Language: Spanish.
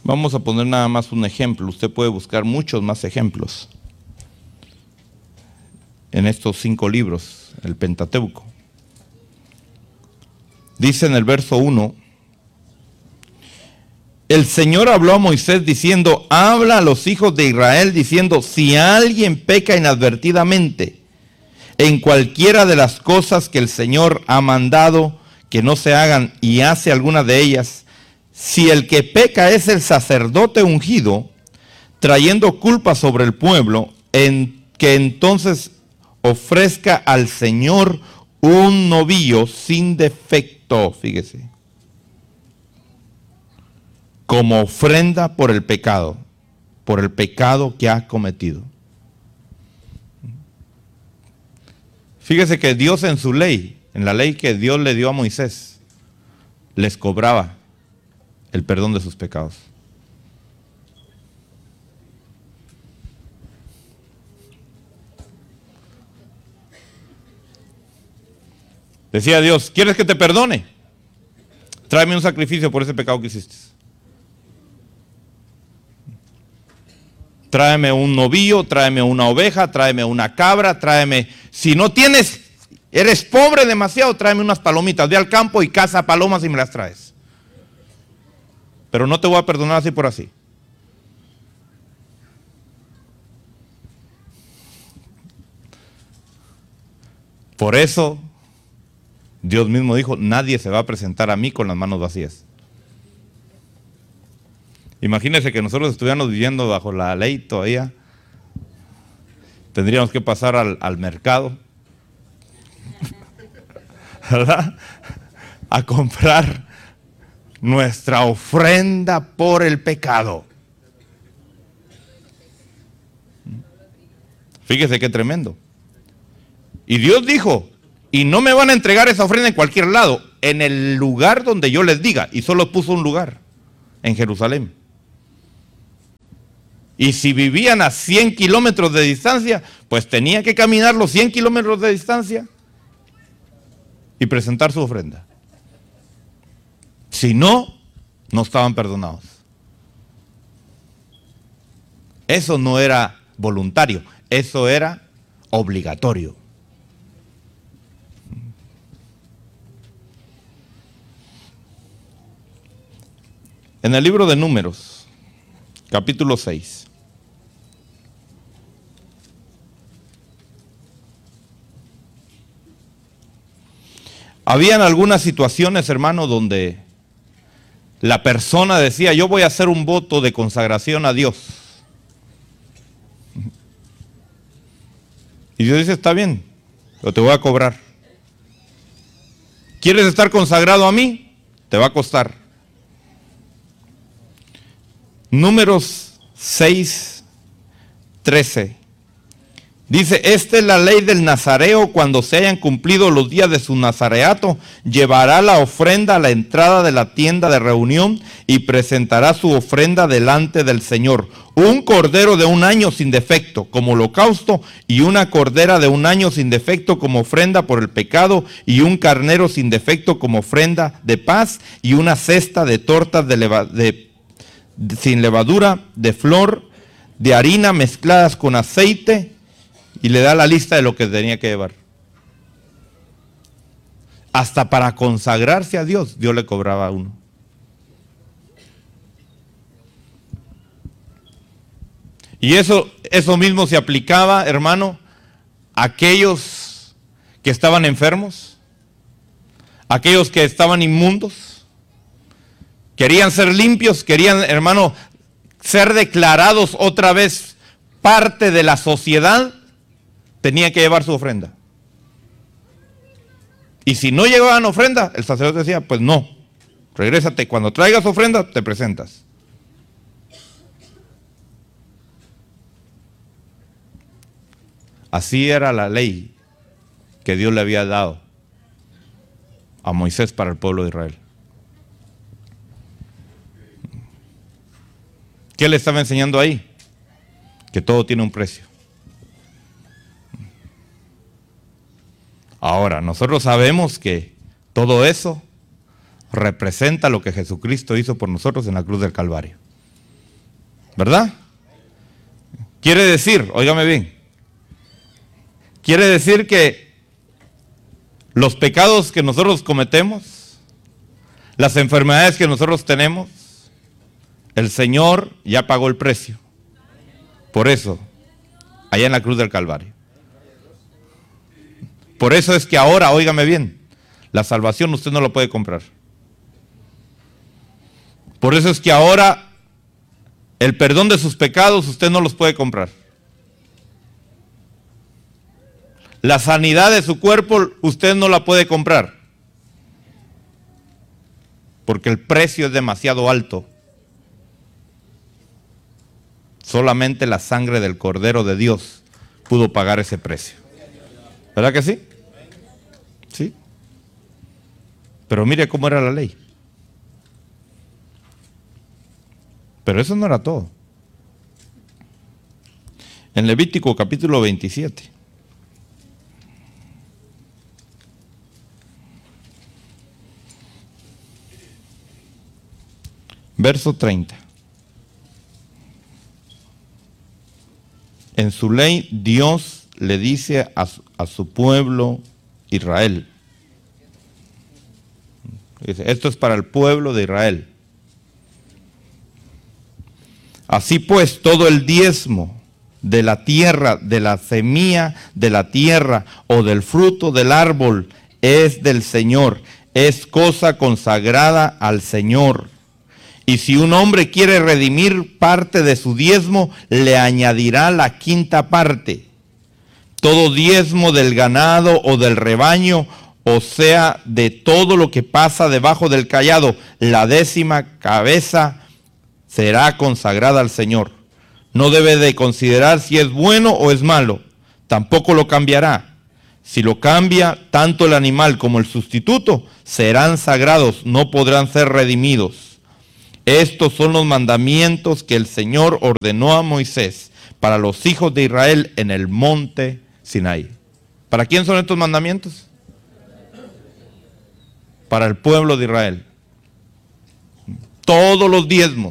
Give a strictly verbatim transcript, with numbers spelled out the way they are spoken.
Vamos a poner nada más un ejemplo. Usted puede buscar muchos más ejemplos en estos cinco libros, el Pentateuco. Dice en el verso uno, el Señor habló a Moisés diciendo, habla a los hijos de Israel diciendo, si alguien peca inadvertidamente en cualquiera de las cosas que el Señor ha mandado que no se hagan y hace alguna de ellas, si el que peca es el sacerdote ungido, trayendo culpa sobre el pueblo, en que entonces ofrezca al Señor un novillo sin defecto, fíjese, como ofrenda por el pecado, por el pecado que ha cometido. Fíjese que Dios en su ley, en la ley que Dios le dio a Moisés, les cobraba el perdón de sus pecados. Decía Dios, ¿quieres que te perdone? Tráeme un sacrificio por ese pecado que hiciste. Tráeme un novillo, tráeme una oveja, tráeme una cabra, tráeme... Si no tienes, eres pobre demasiado, tráeme unas palomitas. Ve al campo y caza palomas y me las traes. Pero no te voy a perdonar así por así. Por eso, Dios mismo dijo, nadie se va a presentar a mí con las manos vacías. Imagínense que nosotros estuviéramos viviendo bajo la ley todavía. Tendríamos que pasar al, al mercado, ¿verdad? A comprar nuestra ofrenda por el pecado. Fíjese qué tremendo. Y Dios dijo, y no me van a entregar esa ofrenda en cualquier lado, en el lugar donde yo les diga. Y solo puso un lugar, en Jerusalén. Y si vivían a cien kilómetros de distancia, pues tenía que caminar los cien kilómetros de distancia y presentar su ofrenda. Si no, no estaban perdonados. Eso no era voluntario, eso era obligatorio. En el libro de Números, capítulo seis. Habían algunas situaciones, hermano, donde la persona decía, yo voy a hacer un voto de consagración a Dios. Y Dios dice, está bien, pero te voy a cobrar. ¿Quieres estar consagrado a mí? Te va a costar. Números seis, trece. Dice, esta es la ley del nazareo, cuando se hayan cumplido los días de su nazareato, llevará la ofrenda a la entrada de la tienda de reunión y presentará su ofrenda delante del Señor. Un cordero de un año sin defecto como holocausto y una cordera de un año sin defecto como ofrenda por el pecado y un carnero sin defecto como ofrenda de paz y una cesta de tortas de leva, de, de, sin levadura, de flor, de harina mezcladas con aceite. Y le da la lista de lo que tenía que llevar. Hasta para consagrarse a Dios, Dios le cobraba a uno. Y eso, eso mismo se aplicaba, hermano, a aquellos que estaban enfermos, a aquellos que estaban inmundos, querían ser limpios, querían, hermano, ser declarados otra vez parte de la sociedad. Tenía que llevar su ofrenda. Y si no llevaban ofrenda, el sacerdote decía, pues no, regrésate, cuando traigas ofrenda, te presentas. Así era la ley que Dios le había dado a Moisés para el pueblo de Israel. ¿Qué le estaba enseñando ahí? Que todo tiene un precio. Ahora, nosotros sabemos que todo eso representa lo que Jesucristo hizo por nosotros en la cruz del Calvario. ¿Verdad? Quiere decir, óigame bien, quiere decir que los pecados que nosotros cometemos, las enfermedades que nosotros tenemos, el Señor ya pagó el precio. Por eso, allá en la cruz del Calvario. Por eso es que ahora, óigame bien, la salvación usted no lo puede comprar. Por eso es que ahora el perdón de sus pecados usted no los puede comprar. La sanidad de su cuerpo usted no la puede comprar. Porque el precio es demasiado alto. Solamente la sangre del Cordero de Dios pudo pagar ese precio. ¿Verdad que sí? Sí. Pero mire cómo era la ley. Pero eso no era todo. En Levítico capítulo veintisiete. Verso treinta. En su ley Dios le dice a su, a su pueblo Israel. Dice, esto es para el pueblo de Israel. Así pues, todo el diezmo de la tierra, de la semilla de la tierra o del fruto del árbol es del Señor, es cosa consagrada al Señor. Y si un hombre quiere redimir parte de su diezmo, le añadirá la quinta parte. Todo diezmo del ganado o del rebaño, o sea, de todo lo que pasa debajo del cayado, la décima cabeza será consagrada al Señor. No debe de considerar si es bueno o es malo. Tampoco lo cambiará. Si lo cambia, tanto el animal como el sustituto serán sagrados, no podrán ser redimidos. Estos son los mandamientos que el Señor ordenó a Moisés para los hijos de Israel en el monte Sinaí. ¿Para quién son estos mandamientos? Para el pueblo de Israel. Todos los diezmos